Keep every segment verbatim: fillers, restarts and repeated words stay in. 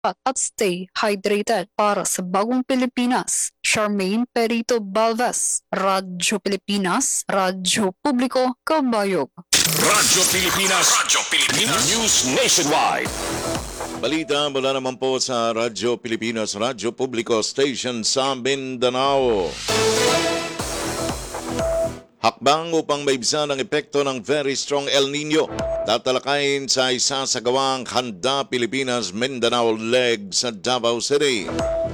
at stay hydrated para sa bagong Pilipinas. Charmaine Perito Balvez, Radyo Pilipinas, Radyo Publiko, Kabayog. Radyo Pilipinas, Radyo Pilipinas, News Nationwide. Balita mula naman po sa Radyo Pilipinas, Radyo Publiko Station sa Mindanao. Hakbang upang maibsan ang epekto ng very strong El Nino. Tatalakayin sa isa sa gawang Handa Pilipinas Mindanao leg sa Davao City.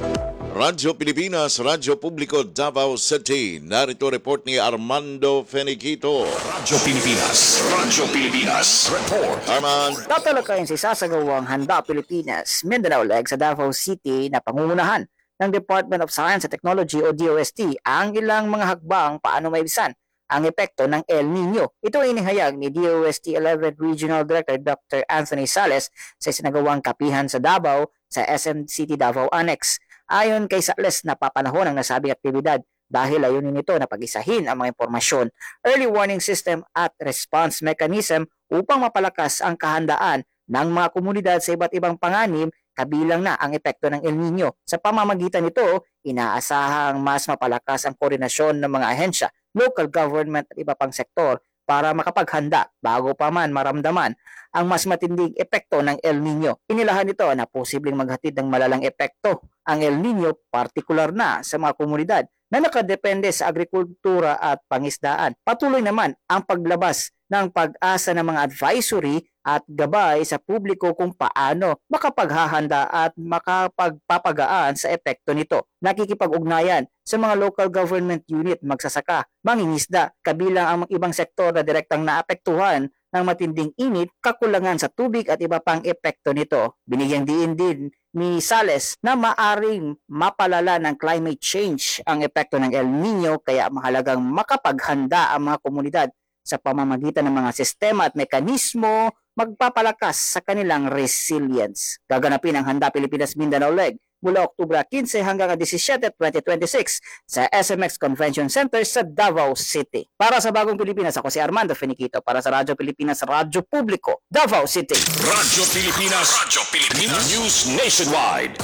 Radyo Pilipinas, Radyo Publiko Davao City. Narito report ni Armando Feniquito. Radyo Pilipinas, Radyo Pilipinas, report. Armand. Tatalakayin sa isa sa gawang Handa Pilipinas Mindanao leg sa Davao City na pangungunahan ng Department of Science and Technology o D O S T ang ilang mga hakbang paano maibsan ang epekto ng El Nino. Ito ay inihayag ni D O S T eleventh Regional Director Doctor Anthony Sales sa isinagawang kapihan sa Davao sa S M City Davao Annex. Ayon kay Sales, napapanahon ang nasabing aktibidad dahil layunin nito na pag-isahin ang mga impormasyon, early warning system at response mechanism upang mapalakas ang kahandaan ng mga komunidad sa iba't ibang panganib kabilang na ang epekto ng El Nino. Sa pamamagitan nito, inaasahang mas mapalakas ang koordinasyon ng mga ahensya, local government at iba pang sektor para makapaghanda bago pa man maramdaman ang mas matinding epekto ng El Nino. Inilahan nito na posibleng maghatid ng malalang epekto ang El Nino, partikular na sa mga komunidad na nakadepende sa agrikultura at pangisdaan. Patuloy naman ang paglabas ng pag-asa ng mga advisory at gabay sa publiko kung paano makapaghahanda at makapagpapagaan sa epekto nito. Nakikipag-ugnayan sa mga local government unit, magsasaka, mangingisda, kabilang ang ibang sektor na direktang naapektuhan ng matinding init, kakulangan sa tubig at iba pang epekto nito. Binigyang diin din ni Sales na maaring mapalala ng climate change ang epekto ng El Nino, kaya mahalagang makapaghanda ang mga komunidad sa pamamagitan ng mga sistema at mekanismo magpapalakas sa kanilang resilience. Gaganapin ang Handa Pilipinas Mindanao Leg mula Oktobra labinlima hanggang labinsyete, twenty twenty-six sa S M X Convention Center sa Davao City. Para sa Bagong Pilipinas, ako si Armando Feniquito para sa Radyo Pilipinas, Radyo Publiko, Davao City. Radyo Pilipinas, Radyo Pilipinas, News Nationwide.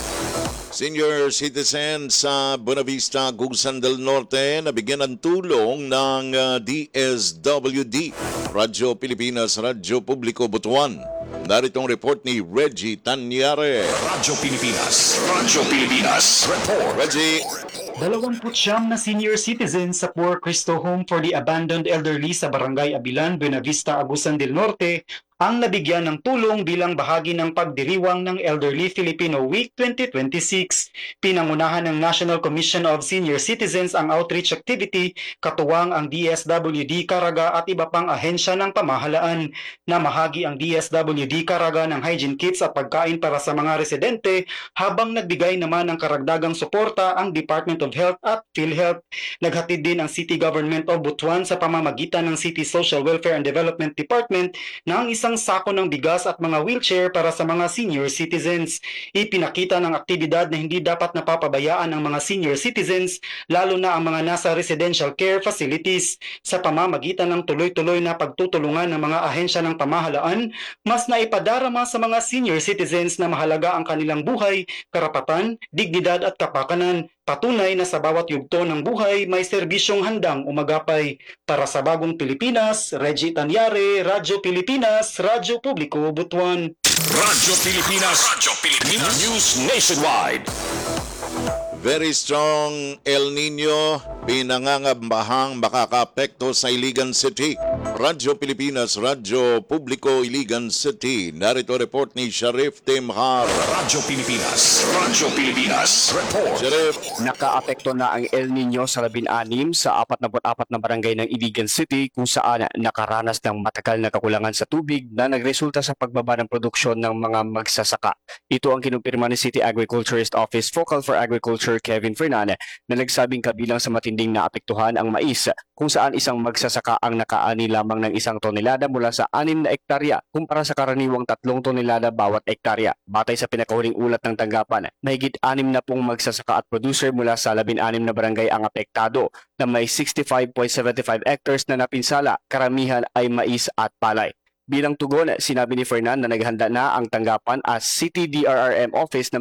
Senior citizen sa Buenavista, Gusan del Norte, nabigyan ng tulong ng uh, D S W D, Radyo Pilipinas, Radyo Publiko, Butuan. Naritong report ni Reggie Tanyare. Radyo Pilipinas, Radyo Pilipinas, report. Reggie. Dalawamput siyam na senior citizens sa Poor Cristo Home for the Abandoned Elderly sa Barangay Abilan, Buenavista, Agusan del Norte ang nabigyan ng tulong bilang bahagi ng pagdiriwang ng Elderly Filipino Week twenty twenty-six. Pinangunahan ng National Commission of Senior Citizens ang outreach activity, katuwang ang D S W D Caraga at iba pang ahensya ng pamahalaan. Namahagi ang D S W D Caraga ng hygiene kits at pagkain para sa mga residente, habang nagbigay naman ng karagdagang suporta ang Department of Health at PhilHealth. Naghatid din ang City Government of Butuan sa pamamagitan ng City Social Welfare and Development Department ng isang sako ng bigas at mga wheelchair para sa mga senior citizens. Ipinakita ng aktibidad na hindi dapat napapabayaan ang mga senior citizens, lalo na ang mga nasa residential care facilities. Sa pamamagitan ng tuloy-tuloy na pagtutulungan ng mga ahensya ng pamahalaan, mas naipadarama sa mga senior citizens na mahalaga ang kanilang buhay, karapatan, dignidad at kapakanan. Patunay na sa bawat yugto ng buhay may serbisyong handang umagapay. Para sa Bagong Pilipinas, Reggie Tanyare, Radyo Pilipinas, Radyo Publiko, Butuan. Radyo Pilipinas, Radyo Pilipinas, News Nationwide. Very strong El Nino, pinangangambahang makakaapekto sa Iligan City. Radyo Pilipinas, Radyo Publiko, Iligan City. Narito report ni Sharif Timhar. Radyo Pilipinas, Radyo Pilipinas, report. Sharif. Nakaapekto na ang El Nino sa labing-anim sa apat na apat na barangay ng Iligan City, kung saan nakaranas ng matagal na kakulangan sa tubig na nagresulta sa pagbaba ng produksyon ng mga magsasaka. Ito ang kinumpirma ni City Agriculturist Office Focal for Agriculture Kevin Fernandez na nagsabing kabilang sa matinding naapektuhan ang mais, kung saan isang magsasaka ang nakaani lamang ng isang tonelada mula sa anim na ektarya kumpara sa karaniwang tatlong tonelada bawat ektarya. Batay sa pinakahuling ulat ng tanggapan, mahigit anim na pong magsasaka at producer mula sa labing-anim na barangay ang apektado na may sixty-five point seven five hectares na napinsala, karamihan ay mais at palay. Bilang tugon, sinabi ni Fernan na naghanda na ang tanggapan as City D R R M office na